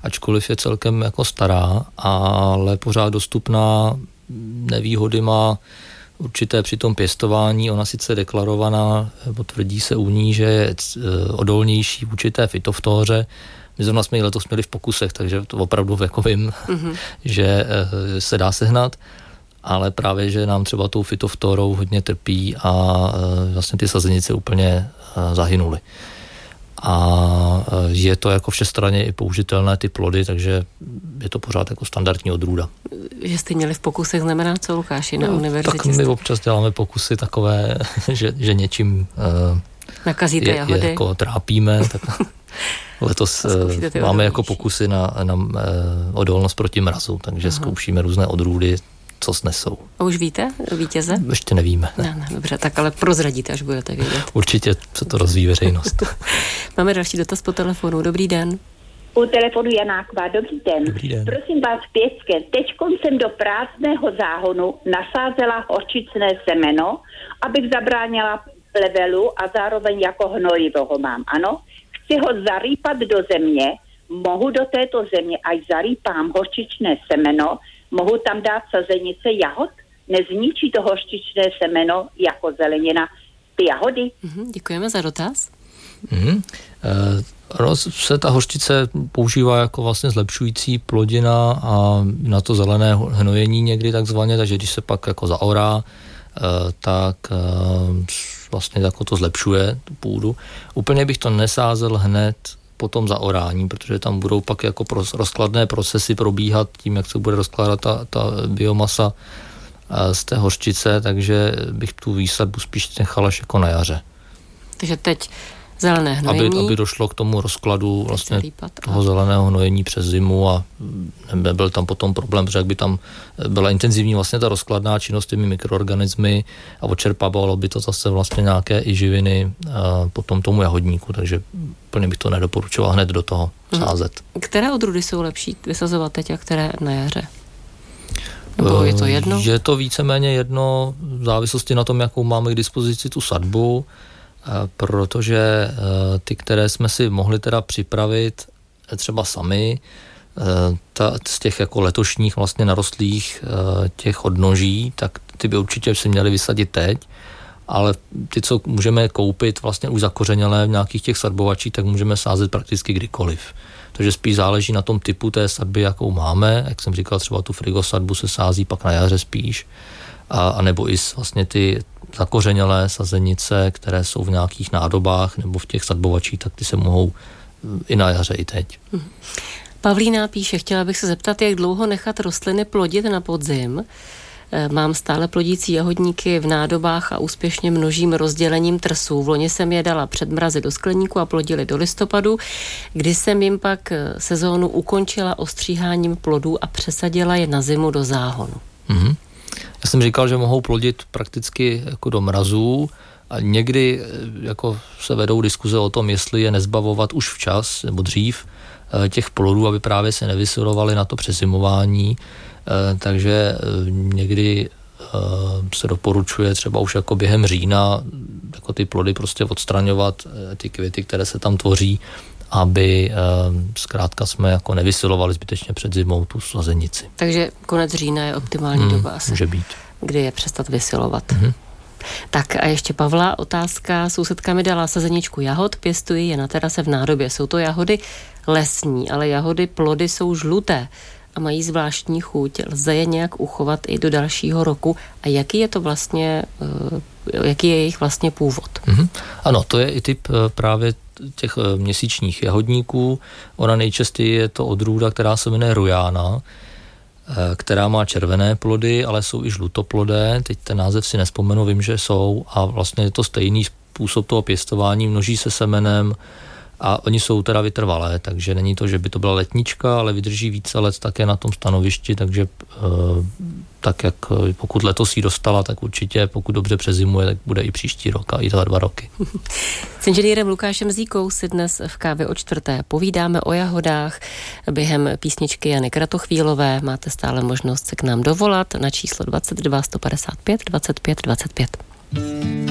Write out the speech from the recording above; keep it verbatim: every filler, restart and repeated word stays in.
ačkoliv je celkem jako stará, ale pořád dostupná. Nevýhody má určité při tom pěstování. Ona sice deklarovaná, nebo tvrdí se u ní, že je odolnější v určité fytoftóře. My zrovna jsme ji letos měli v pokusech, takže to opravdu jako vím, mm-hmm. že se dá sehnat, ale právě, že nám třeba tou fytoftórou hodně trpí a vlastně ty sazenice úplně zahynuly. A je to jako všestranně i použitelné ty plody, takže je to pořád jako standardní odrůda. Že jste měli v pokusech, znamená co, Lukáši, na no, univerzitě? Tak my občas děláme pokusy takové, že, že něčím nakazíte je, jahody. Je jako trápíme, tak letos máme jako pokusy na, na uh, odolnost proti mrazu, takže Aha. zkoušíme různé odrůdy, co snesou. A už víte vítěze? Ještě nevíme. Ne. Ne, ne, dobře, tak ale prozradíte, až budete vědět. Určitě se to rozvíjí veřejnost. Máme další dotaz po telefonu. Dobrý den. U telefonu Janáková. Dobrý den. Dobrý den. Prosím vás pěkně, teďkon jsem do prázdného záhonu nasázela horčičné semeno, abych zabránila levelu a zároveň jako hnojivo ho mám, ano. Chci ho zarýpat do země, mohu do této země, až zarýpám horčičné semeno, mohu tam dát sazenice jahod? Nezničí to horčičné semeno jako zelenina ty jahody? Mm-hmm, děkujeme za dotaz. Mm-hmm. E, se ta hořčice používá jako vlastně zlepšující plodina a na to zelené hnojení někdy takzvaně, takže když se pak jako zaorá, e, tak e, vlastně jako to zlepšuje tu půdu. Úplně bych to nesázel hned po tom zaorání, protože tam budou pak jako rozkladné procesy probíhat tím, jak se bude rozkládat ta, ta biomasa z té hořčice, takže bych tu výsadbu spíš nechal až jako na jaře. Takže teď zelené hnojení. Aby, aby došlo k tomu rozkladu vlastně toho zeleného hnojení přes zimu a nebyl tam potom problém, protože jak by tam byla intenzivní vlastně ta rozkladná činnost těmi mikroorganismy a očerpávalo by to zase vlastně nějaké i živiny potom tomu jahodníku, takže úplně bych to nedoporučoval hned do toho sázet. Hmm. Které odrůdy jsou lepší vysazovat teď a které na jaře? Nebo je to jedno? Je to víceméně jedno v závislosti na tom, jakou máme k dispozici tu sadbu, protože ty, které jsme si mohli teda připravit třeba sami, ta, z těch jako letošních vlastně narostlých těch odnoží, tak ty by určitě si měli vysadit teď, ale ty, co můžeme koupit vlastně už zakořenělé v nějakých těch sadbovačích, tak můžeme sázet prakticky kdykoliv. Takže spíš záleží na tom typu té sadby, jakou máme. Jak jsem říkal, třeba tu frigosadbu se sází pak na jaře spíš, a, a nebo i vlastně ty zakořenělé sazenice, které jsou v nějakých nádobách nebo v těch sadbovačích, tak ty se mohou i na jaře, i teď. Hmm. Pavlína píše, chtěla bych se zeptat, jak dlouho nechat rostliny plodit na podzim. Mám stále plodící jahodníky v nádobách a úspěšně množím rozdělením trsů. V loni jsem je dala před mrazy do skleníku a plodili do listopadu, kdy jsem jim pak sezónu ukončila ostříháním plodů a přesadila je na zimu do záhonu. Mm-hmm. Já jsem říkal, že mohou plodit prakticky jako do mrazů a někdy jako se vedou diskuze o tom, jestli je nezbavovat už včas nebo dřív těch plodů, aby právě se nevysilovali na to přezimování. Takže někdy se doporučuje třeba už jako během října jako ty plody prostě odstraňovat, ty květy, které se tam tvoří, aby zkrátka jsme jako nevysilovali zbytečně před zimou tu sazenici. Takže konec října je optimální hmm, doba asi. Může být. Kdy je přestat vysilovat. Hmm. Tak a ještě Pavla, otázka. Sousedka mi dala sazeničku jahod, pěstuji je na terase v nádobě. Jsou to jahody lesní, ale jahody plody jsou žluté a mají zvláštní chuť. Lze je nějak uchovat i do dalšího roku. A jaký je to vlastně, jaký je jejich vlastně původ? Mm-hmm. Ano, to je i typ právě těch měsíčních jahodníků. Ona nejčastěji je to odrůda, která se jmenuje Rujána, která má červené plody, ale jsou i žlutoplodé. Teď ten název si nespomenu, vím, že jsou a vlastně je to stejný způsob toho pěstování, množí se semenem a oni jsou teda vytrvalé, takže není to, že by to byla letnička, ale vydrží více let také na tom stanovišti, takže e, tak jak pokud letos jí dostala, tak určitě pokud dobře přezimuje, tak bude i příští rok a i za dva roky. S inženýrem Lukášem Zíkou si dnes v Kávě o čtvrté povídáme o jahodách během písničky Jany Kratochvílové. Máte stále možnost se k nám dovolat na číslo dvacet dva sto padesát pět dvacet pět dvacet pět.